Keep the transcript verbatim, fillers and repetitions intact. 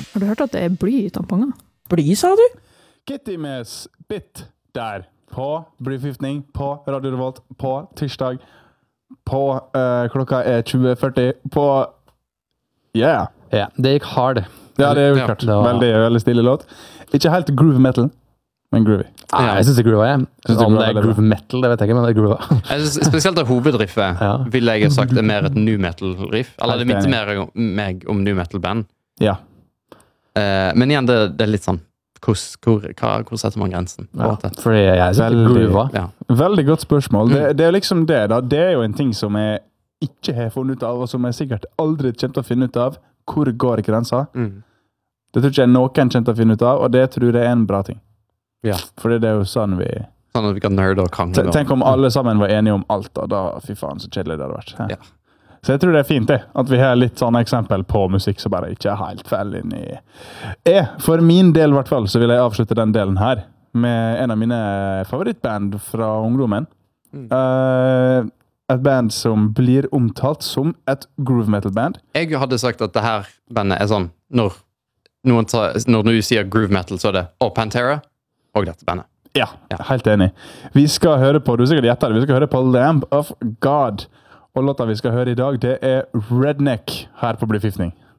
Har du hørt at det er bly i tamponger? Bly, sa du? Kitty med Spit der. På blyforgiftning, på Radio Revolt, på tirsdag, på uh, klokka er tjue førti, på... Yeah! Ja, det gikk hard. Ja, det er jo Ja, klart. det var- Veldig, veldig stille låt. Ikke helt groove metal, men groovy. Nei, jeg synes det er groova, jeg. Synes det er Om det er groova, groove metal, det vet jeg ikke, men det er groova. Jeg synes, spesielt av hovedriffet Ja. vil jeg ha sagt er mer et new metal-riff. Eller det Helt minner enig. mer om, meg om new metal-band. Ja. Eh, men igjen, det, det er litt sånn hvor, hvor, hva, hvor setter man grensen? på en Ja, måte? fordi jeg synes det er Veldig. groova. Ja. Veldig godt spørsmål. Det, det er jo liksom det, da. Det er jo en ting som jeg ikke har funnet ut av, og som jeg sikkert aldri kommer til å finne ut av. Hvor går grensa? Mm. Det tror ikke jeg noen kommer til å finne ut av, og det tror jeg er en bra ting. Ja. Fordi det er jo sånn vi... Sånn at vi kan nerde og krangle. T- Tenk om alle sammen var enige om alt, da. da fy faen, så kjedelig det hadde vært. Ja. Så jeg tror det er fint, det. At vi har litt sånne eksempel på musikk som bare ikke er helt fell inn i... Jeg, for min del i hvert fall, så vil jeg avslutte den delen her med en av mine favorittband fra ungdommen. Mm. Uh, et band som blir omtalt som et groove metal band. Jeg hadde sagt at det her bandet er sånn når, noen tar, når du sier groove metal, så er det og Pantera og dette bandet. Ja, Ja. helt enig. Vi skal høre på, du har sikkert gjettet det, vi skal høre på Lamb of God. Og låta vi skal høre i dag, det er Redneck her på Blyforgiftning.